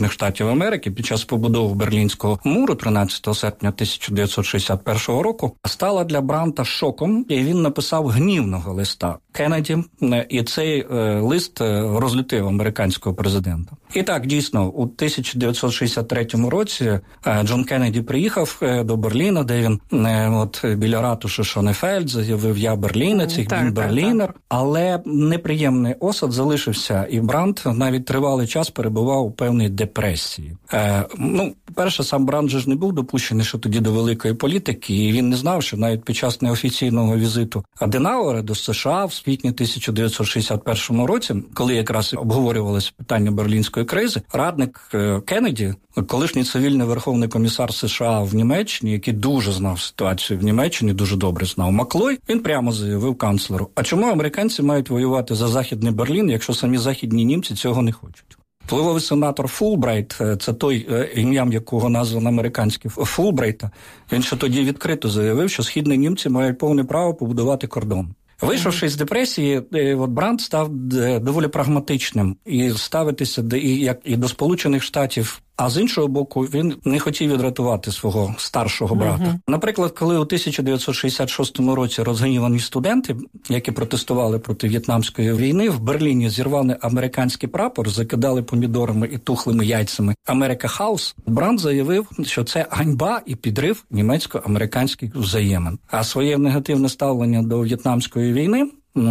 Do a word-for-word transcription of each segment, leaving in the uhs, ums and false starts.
Сполучених Штатів Америки під час побудови Берлінського муру тринадцятого серпня тисяча дев'ятсот шістдесят першого року стала для Бранта шоком, і він написав гнівного листа Кеннеді, і цей лист розлютив американського президента. І так, дійсно, у тисяча дев'ятсот шістдесят третьому році Джон Кеннеді приїхав до Берліна, де він от біля ратуші Шонефельд заявив: «Я берлінець, і він берлінер». Але неприємний осад залишився, і Брандт навіть тривалий час перебував у певній депресії. Е, ну, перше, сам Брандт же ж не був допущений, що тоді до великої політики, і він не знав, що навіть під час неофіційного візиту Аденауера до США в квітні тисяча дев'ятсот шістдесят першому році, коли якраз обговорювалося питання берлінської кризи, радник Кеннеді, колишній цивільний верховний комісар США в Німеччині, який дуже знав ситуацію в Німеччині, дуже добре знав, Маклой, він прямо заявив канцлеру: «А чому американці мають воювати за Західний Берлін, якщо самі західні німці цього не хочуть?» Впливовий сенатор Фулбрайт, це той, ім'ям якого названо американський Фулбрайта, він ще тоді відкрито заявив, що східні німці мають повне право побудувати кордон. Вийшовши з депресії, от Брандт став доволі прагматичним і ставитися до, і, як, і до Сполучених Штатів. А з іншого боку, він не хотів відрятувати свого старшого брата. Uh-huh. Наприклад, коли у тисяча дев'ятсот шістдесят шостому році розгнівані студенти, які протестували проти В'єтнамської війни, в Берліні зірвали американський прапор, закидали помідорами і тухлими яйцями «Америка Хаус», Брандт заявив, що це ганьба і підрив німецько-американських взаємин. А своє негативне ставлення до В'єтнамської війни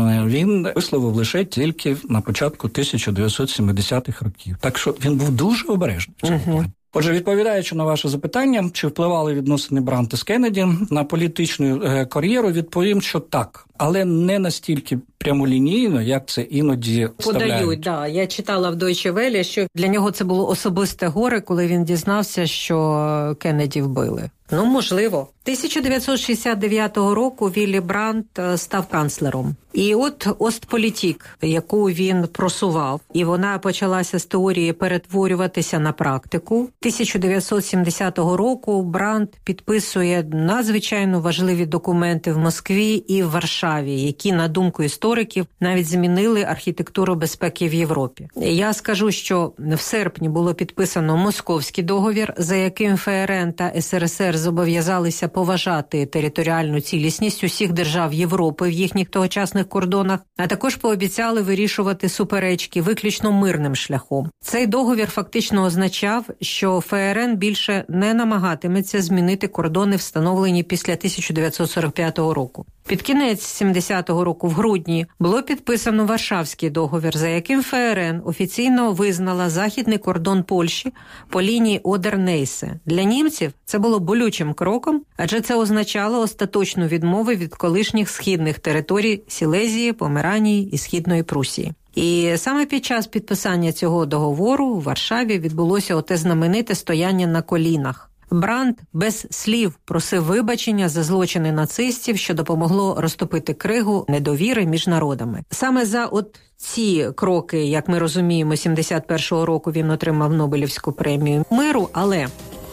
він висловив лише тільки на початку тисяча дев'ятсот сімдесятих років. Так що він був дуже обережний в цьому плані. Отже, відповідаючи на ваше запитання, чи впливали відносини Брандта з Кеннеді на політичну е, кар'єру, відповім, що так. Але не настільки прямолінійно, як це іноді вставляють. Подають, да. Я читала в Deutsche Welle, що для нього це було особисте горе, коли він дізнався, що Кеннеді вбили. Ну, можливо. тисяча дев'ятсот шістдесят дев'ятого року Віллі Брандт став канцлером. І от Остполітік, яку він просував, і вона почалася з теорії перетворюватися на практику. тисяча дев'ятсот сімдесятого року Брандт підписує надзвичайно важливі документи в Москві і в Варшаві, які, на думку істориків, навіть змінили архітектуру безпеки в Європі. Я скажу, що в серпні було підписано Московський договір, за яким ФРН та СРСР зобов'язалися поважати територіальну цілісність усіх держав Європи в їхніх тогочасних кордонах, а також пообіцяли вирішувати суперечки виключно мирним шляхом. Цей договір фактично означав, що ФРН більше не намагатиметься змінити кордони, встановлені після тисяча дев'ятсот сорок п'ятого року. Під кінець сімдесятого року, в грудні, було підписано Варшавський договір, за яким ФРН офіційно визнала західний кордон Польщі по лінії Одер-Нейсе. Для німців це було болючим кроком, адже це означало остаточну відмову від колишніх східних територій Сілезії, Померанії і Східної Прусії. І саме під час підписання цього договору у Варшаві відбулося оте знамените стояння на колінах. Брандт без слів просив вибачення за злочини нацистів, що допомогло розтопити кригу недовіри між народами. Саме за от ці кроки, як ми розуміємо, сімдесят першого року він отримав Нобелівську премію миру, але...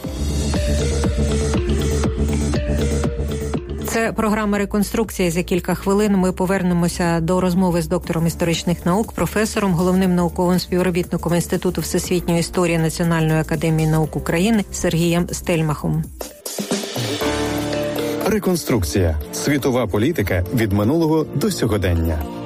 Це програма «Реконструкція». За кілька хвилин ми повернемося до розмови з доктором історичних наук, професором, головним науковим співробітником Інституту всесвітньої історії Національної академії наук України Сергієм Стельмахом. «Реконструкція. Світова політика від минулого до сьогодення».